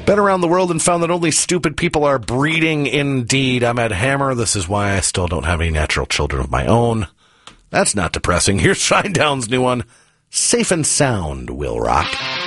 Been around the world and found that only stupid people are breeding indeed. I'm Ed Hammer. This is why I still don't have any natural children of my own. That's not depressing. Here's Shinedown's new one, Safe and Sound Will Rock.